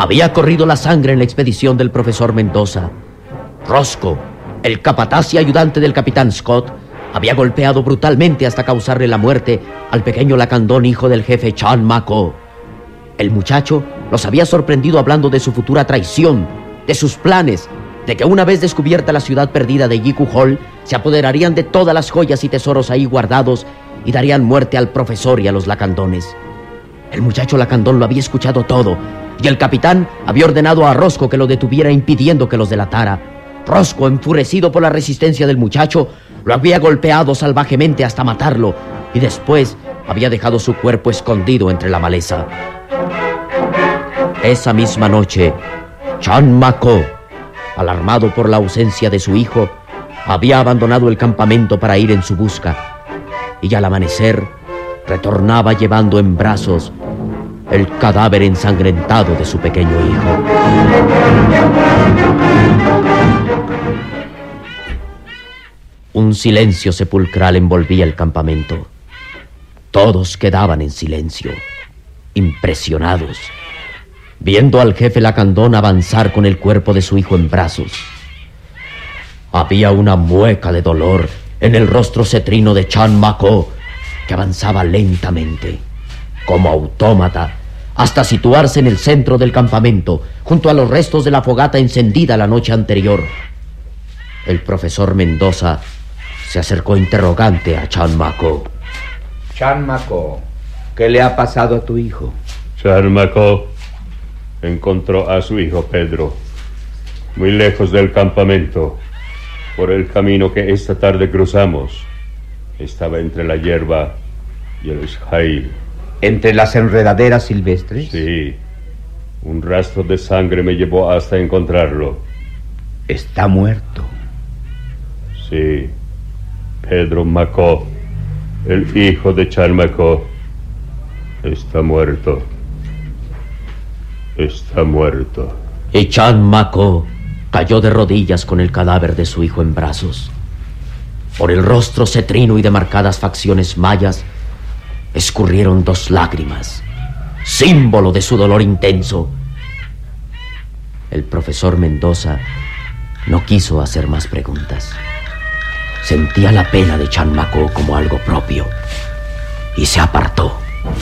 Había corrido la sangre en la expedición del profesor Mendoza. Roscoe, el capataz y ayudante del capitán Scott, había golpeado brutalmente hasta causarle la muerte al pequeño lacandón hijo del jefe Chan Ma-ko. El muchacho los había sorprendido hablando de su futura traición, de sus planes, de que una vez descubierta la ciudad perdida de Yiku Hall, se apoderarían de todas las joyas y tesoros ahí guardados y darían muerte al profesor y a los lacandones. El muchacho lacandón lo había escuchado todo, y el capitán había ordenado a Roscoe que lo detuviera impidiendo que los delatara. Roscoe, enfurecido por la resistencia del muchacho, lo había golpeado salvajemente hasta matarlo, y después había dejado su cuerpo escondido entre la maleza. Esa misma noche, Chan Ma-ko, alarmado por la ausencia de su hijo, había abandonado el campamento para ir en su busca, y al amanecer retornaba llevando en brazos el cadáver ensangrentado de su pequeño hijo. Un silencio sepulcral envolvía el campamento. Todos quedaban en silencio, impresionados, viendo al jefe lacandón avanzar con el cuerpo de su hijo en brazos. Había una mueca de dolor en el rostro cetrino de Chan Ma-ko, que avanzaba lentamente, como autómata, hasta situarse en el centro del campamento, junto a los restos de la fogata encendida la noche anterior. El profesor Mendoza se acercó interrogante a Chan Ma-ko. Chan Ma-ko, ¿qué le ha pasado a tu hijo? Chan Ma-ko encontró a su hijo Pedro muy lejos del campamento, por el camino que esta tarde cruzamos. Estaba entre la hierba y el esjail. ¿Entre las enredaderas silvestres? Sí. Un rastro de sangre me llevó hasta encontrarlo. ¿Está muerto? Sí. Pedro Ma-ko, el hijo de Chan Ma-ko, está muerto. Está muerto. Y Chan Ma-ko cayó de rodillas con el cadáver de su hijo en brazos. Por el rostro cetrino y de marcadas facciones mayas escurrieron 2 lágrimas, símbolo de su dolor intenso. El profesor Mendoza no quiso hacer más preguntas. Sentía la pena de Chan Ma-ko como algo propio y se apartó.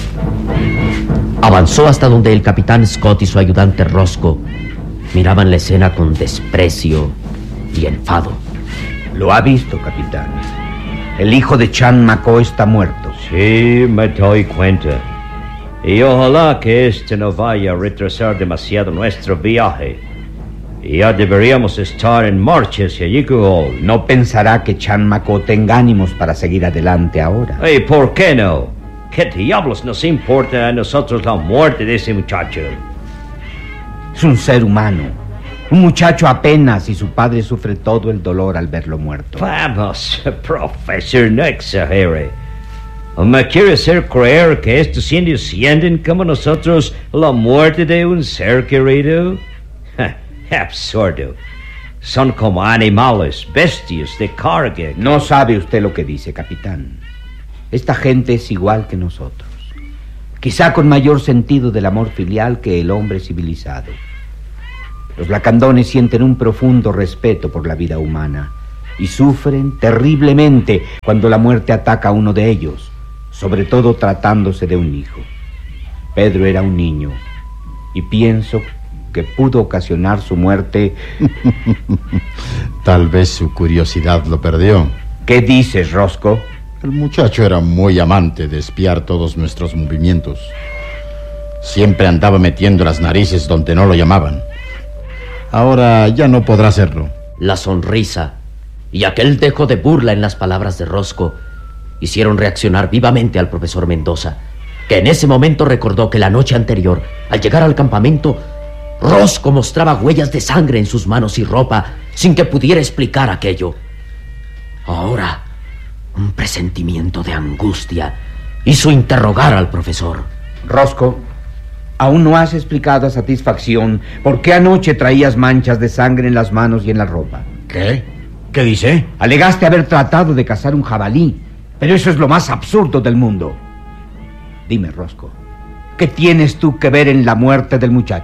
Avanzó hasta donde el capitán Scott y su ayudante Roscoe miraban la escena con desprecio y enfado. Lo ha visto, capitán. El hijo de Chan Ma-ko está muerto. Sí, me doy cuenta. Y ojalá que este no vaya a retrasar demasiado nuestro viaje. Ya deberíamos estar en marcha hacia Yiku Hall. No pensará que Chan Ma-ko tenga ánimos para seguir adelante ahora. ¿Y por qué no? ¿Qué diablos nos importa a nosotros la muerte de ese muchacho? Es un ser humano, un muchacho apenas, y su padre sufre todo el dolor al verlo muerto. Vamos, profesor, no exagere. ¿Me quiere hacer creer que estos indios sienten como nosotros la muerte de un ser querido? Absurdo. Son como animales, bestias de carga. No sabe usted lo que dice, capitán. Esta gente es igual que nosotros, quizá con mayor sentido del amor filial que el hombre civilizado. Los lacandones sienten un profundo respeto por la vida humana y sufren terriblemente cuando la muerte ataca a uno de ellos, sobre todo tratándose de un hijo. Pedro era un niño y pienso que pudo ocasionar su muerte. Tal vez su curiosidad lo perdió. ¿Qué dices, Roscoe? El muchacho era muy amante de espiar todos nuestros movimientos. Siempre andaba metiendo las narices donde no lo llamaban. Ahora ya no podrá hacerlo. La sonrisa y aquel dejo de burla en las palabras de Roscoe hicieron reaccionar vivamente al profesor Mendoza, que en ese momento recordó que la noche anterior, al llegar al campamento, Roscoe mostraba huellas de sangre en sus manos y ropa sin que pudiera explicar aquello. Ahora, un presentimiento de angustia hizo interrogar al profesor. Roscoe, aún no has explicado a satisfacción por qué anoche traías manchas de sangre en las manos y en la ropa. ¿Qué? ¿Qué dice? Alegaste haber tratado de cazar un jabalí, pero eso es lo más absurdo del mundo. Dime, Roscoe, ¿qué tienes tú que ver en la muerte del muchacho?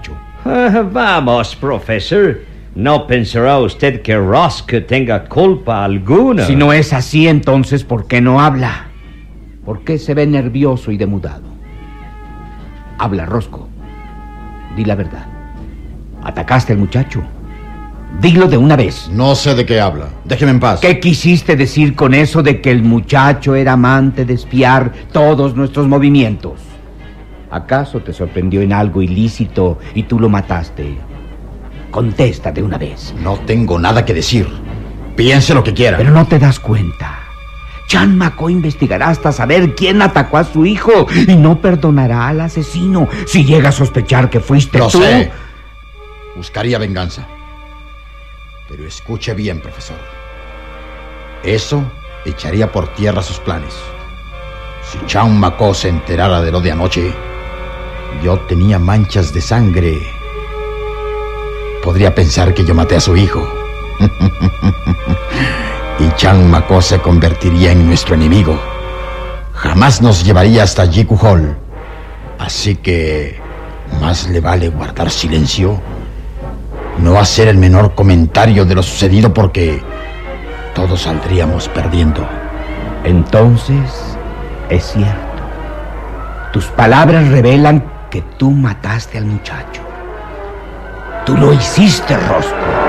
Vamos, profesor. No pensará usted que Roscoe tenga culpa alguna. Si no es así, entonces, ¿por qué no habla? ¿Por qué se ve nervioso y demudado? Habla, Roscoe. Di la verdad. ¿Atacaste al muchacho? Dilo de una vez. No sé de qué habla. Déjeme en paz. ¿Qué quisiste decir con eso de que el muchacho era amante de espiar todos nuestros movimientos? ¿Acaso te sorprendió en algo ilícito y tú lo mataste? Contesta de una vez. No tengo nada que decir. Piense lo que quiera. Pero no te das cuenta. Chan McCoy investigará hasta saber quién atacó a su hijo y no perdonará al asesino si llega a sospechar que fuiste Lo tú. sé. Buscaría venganza. Pero escuche bien, profesor. Eso echaría por tierra sus planes. Si Chan McCoy se enterara de lo de anoche, yo tenía manchas de sangre. Podría pensar que yo maté a su hijo. Y Chan McCoy se convertiría en nuestro enemigo. Jamás nos llevaría hasta Jiku Hall. Así que más le vale guardar silencio, no hacer el menor comentario de lo sucedido, porque todos saldríamos perdiendo. Entonces, es cierto. Tus palabras revelan que tú mataste al muchacho. Tú lo hiciste, Roscoe.